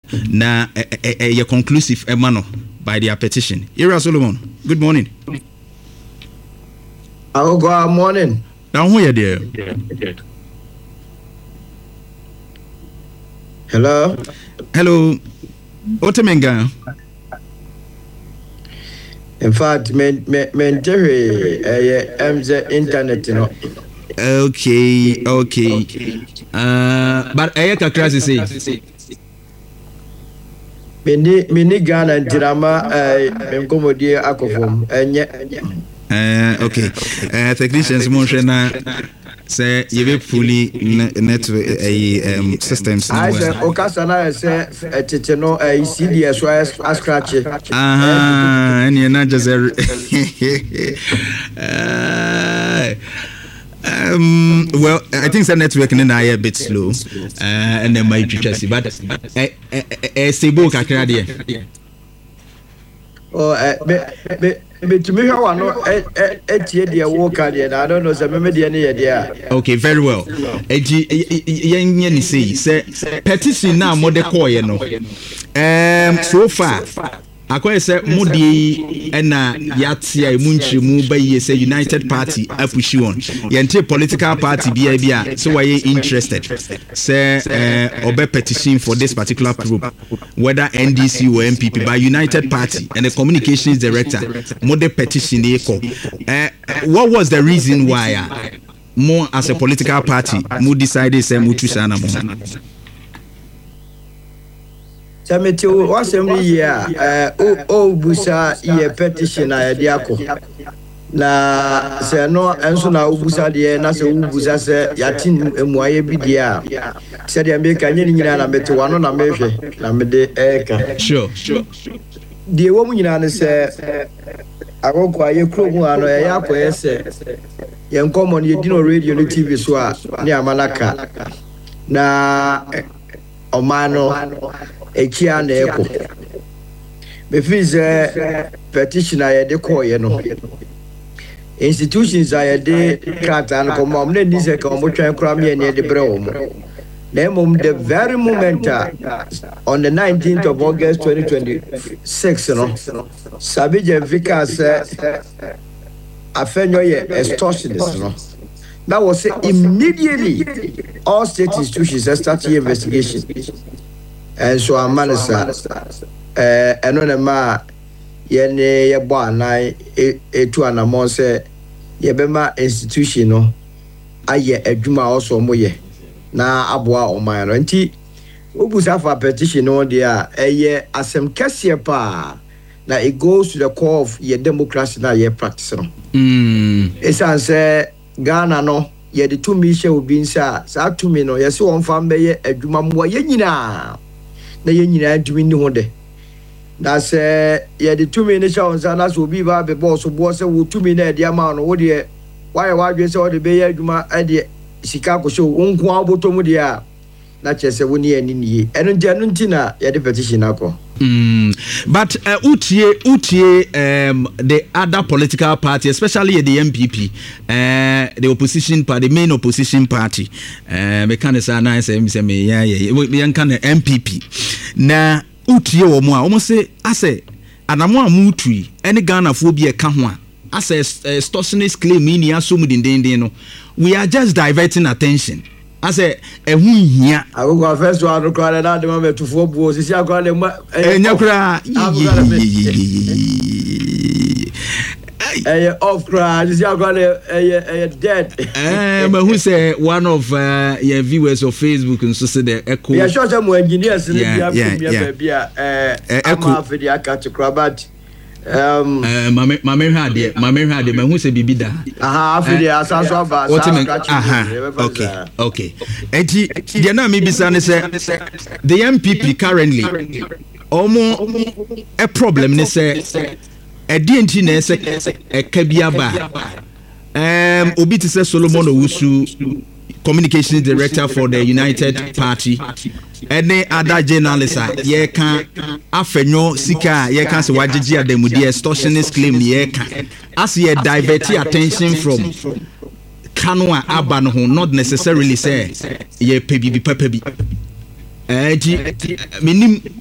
na a conclusive emano by their petition. Ira Solomon, good morning. Good morning. Now who are there? Hello. Otemenga. In fact, mentally, MZ internet, you know. Okay. But I kakra say. Mini Ghana and Tirama, Mkomodi Akofom, okay. Technicians motion say you be fully network systems. I say Okasana say Titino CDS was scratch. And you're not just well, I think the network is a bit slow, and then my teacher but a stable kakra. Oh, to me, I know a walk I don't know, some idea. Okay, very well. Say petition now, mother coy, so far. Akwai say mudi ena yatia munchi mu baye say United Party apushi on yente political party bia so why interested say obe petition for this particular group whether NDC or MPP by United Party and the communications director mode petition echo. What was the reason why more as a political party mu decided say mutu sana mo? Samiti wasem year busa ye petition na yadiako na se no enso na busa de na se busa se yatin emuaye bidia se de America nyina na meti wano na mehwe na mede eka sure de wo mu nyina ne se agogwa ye krogu ano ye yakọ se ye nkomo ye dino radio no TV so a ne amanaka na omano Ekia na eko me fees petition I de call no institutions I de kata and come on ni se ko mo twan kra me ne de bre wo the very moment on the 19th of August 2026 no Sabije Vikas afenyo ye extortionist no. That was immediately all state institutions started investigation. And so I'm manasa and on a ma yene ye boanai to an amon say yebema institution no aye adwuma also moye na aboa o man no nti obusa for petition no dia eye asem kese pa na it goes to the core of your democracy na your practice no esan say Ghana no ye the two mission will be inside sa to me no ye se won fam be ye adwuma mo ye nyina na ye nyina adwumi ni ho de na se ye the two me ni sha on sa na so bi ba be boss bo se wo two me na de ama no wo de why dwe se wo de be ye adwuma ade sika ko so wonko aboto mu de a na chese wo ni ani ni eno ntia no ntina ye de petition akọ. But utie the other political party, especially the MPP, the opposition party, the main opposition party, me can say na say me we can MPP. Na utie wo mo a almost say ase anamo amutui any Ghana phobia ka ho a ase extortionist claim ni aso mu dindindin no. We are just diverting attention. I say ehun hia I go go first one to call that the moment to for bo sisi akwa le nyakura off cry sisi akwa le dead but who say one of your viewers of Facebook and so say the echo yeah sure some engineers in the bia echo for the akati krabat mame hade me hu se bibi da afidi asaso aba okay enti dia na me bisa ne se the MPP currently a problem ne se edi enti na se eka bia ba obi ti se Solomon Owusu communications director for the United Party any other journalist ye can afenyo sika ye can se wagigi ademudi extortionist claim ye can as ye divert attention from kanwa aba no ho not necessarily say ye pebi menim